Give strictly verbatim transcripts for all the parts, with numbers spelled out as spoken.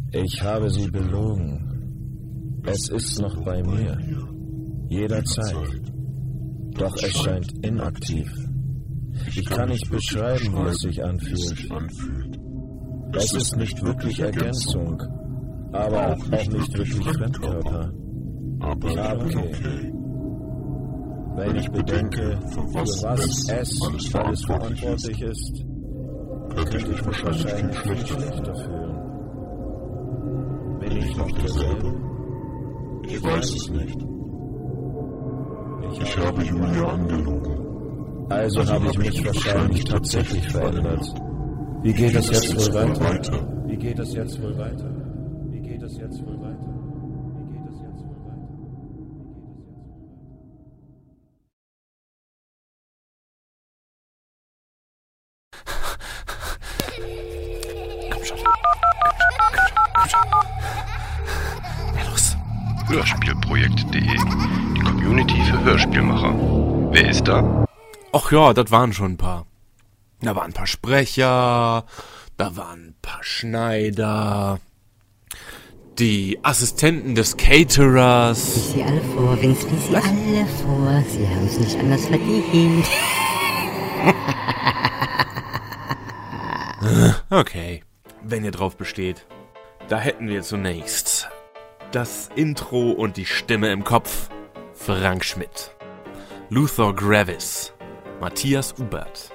Ich habe sie belogen. Es ist noch bei mir. Jederzeit. Doch es scheint inaktiv. Ich kann nicht beschreiben, wie es sich anfühlt. Es ist nicht wirklich Ergänzung, aber auch nicht wirklich Fremdkörper. Ja, okay. Wenn ich bedenke, für was es alles verantwortlich ist, könnte ich mich wahrscheinlich viel schlechter fühlen. Bin ich noch derselbe? Ich weiß es nicht. Ich habe Julia angelogen. Also habe ich mich wahrscheinlich tatsächlich verändert. Wie geht es jetzt wohl weiter? Wie geht es jetzt wohl weiter? Wie geht es jetzt wohl weiter? Wie geht es jetzt wohl weiter? Komm schon. Komm schon. Ja, los. Hörspielprojekt punkt de, die Community für Hörspielmacher. Wer ist da? Ach ja, das waren schon ein paar. Da waren ein paar Sprecher, da waren ein paar Schneider, die Assistenten des Caterers. Lies sie alle vor, Vince, lies sie Was? alle vor. Sie haben es nicht anders verdient. Okay, wenn ihr drauf besteht. Da hätten wir zunächst das Intro und die Stimme im Kopf. Frank Schmidt. Luther Gravis. Matthias Ubert.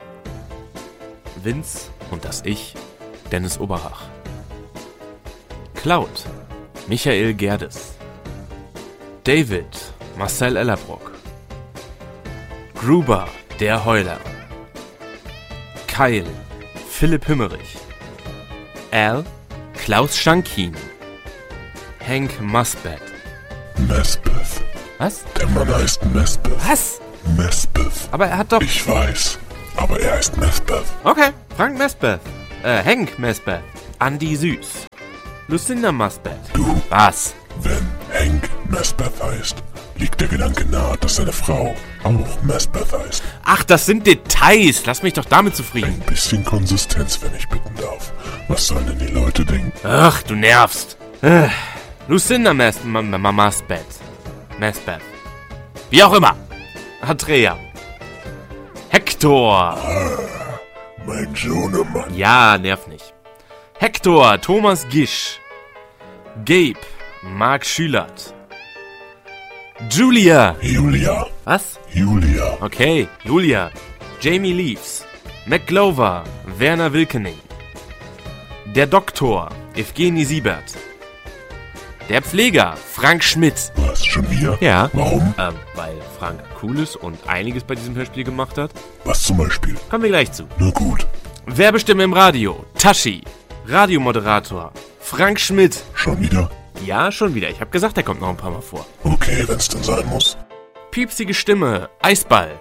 Vince und das Ich, Dennis Oberhach. Cloud, Michael Gerdes. David, Marcel Ellerbrock. Gruber, der Heuler. Kyle, Philipp Himmerich. Al, Klaus Schankin. Hank Musbett. Mesbeth. Was? Der Mann heißt Mesbeth. Was? Mesbeth. Aber er hat doch... Ich weiß, aber er heißt Mesbeth. Okay, Frank Mesbeth. Äh, Hank Mesbeth. Andy Süß. Lucinda Musbett. Du, Was? wenn Hank Mesbeth heißt, liegt der Gedanke nahe, dass seine Frau auch Mesbeth heißt. Ach, das sind Details. Lass mich doch damit zufrieden. Ein bisschen Konsistenz, wenn ich bitten darf. Was sollen denn die Leute denken? Ach, du nervst. Äh, Lucinda Mas Ma Ma Musbett. Mesbeth. Wie auch immer. Andrea. Hector. Mein Sohnemann. Ja, nerv nicht. Hector, Thomas Gisch. Gabe, Marc Schülert. Julia. Julia. Was? Julia. Okay, Julia. Jamie Leaves. McGlover, Werner Wilkening. Der Doktor, Evgeny Siebert. Der Pfleger, Frank Schmidt. Was, schon wieder? Ja. Warum? Ähm, weil Frank cool ist und einiges bei diesem Hörspiel gemacht hat. Was zum Beispiel? Kommen wir gleich zu. Na gut. Werbestimme im Radio, Tashi. Radiomoderator, Frank Schmidt. Schon wieder? Ja, schon wieder. Ich habe gesagt, er kommt noch ein paar Mal vor. Okay, wenn's denn sein muss. Piepsige Stimme, Eisball.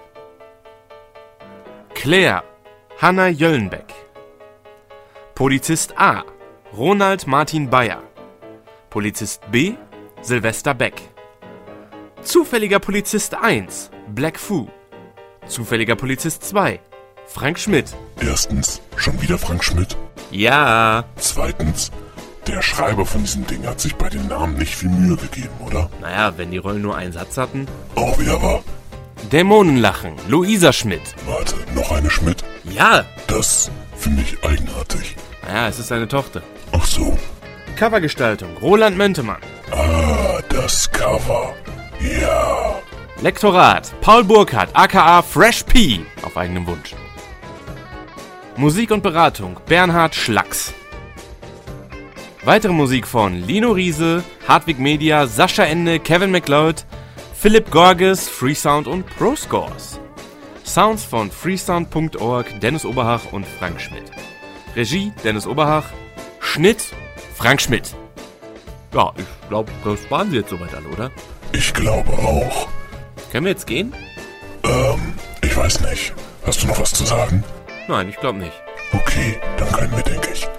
Claire, Hanna Jöllenbeck. Polizist A, Ronald Martin Bayer. Polizist B, Silvester Beck. Zufälliger Polizist eins, Black Fu. Zufälliger Polizist zwei, Frank Schmidt. Erstens, schon wieder Frank Schmidt. Ja. Zweitens, der Schreiber von diesem Ding hat sich bei den Namen nicht viel Mühe gegeben, oder? Naja, wenn die Rollen nur einen Satz hatten. Auch wieder wahr. Dämonenlachen, Luisa Schmidt. Warte, noch eine Schmidt? Ja. Das finde ich eigenartig. Naja, es ist seine Tochter. Ach so. Covergestaltung, Roland Möntemann. Ah, das Cover. Ja. Lektorat, Paul Burkhardt, aka Fresh P, auf eigenem Wunsch. Musik und Beratung, Bernhard Schlacks. Weitere Musik von Lino Riese, Hartwig Media, Sascha Ende, Kevin MacLeod, Philipp Gorges, Freesound und ProScores. Sounds von freesound punkt org, Dennis Oberhach und Frank Schmidt. Regie, Dennis Oberhach. Schnitt, Frank Schmidt. Ja, ich glaube, das waren sie jetzt soweit alle, oder? Ich glaube auch. Können wir jetzt gehen? Ähm, ich weiß nicht. Hast du noch was zu sagen? Nein, ich glaube nicht. Okay, dann können wir, denke ich.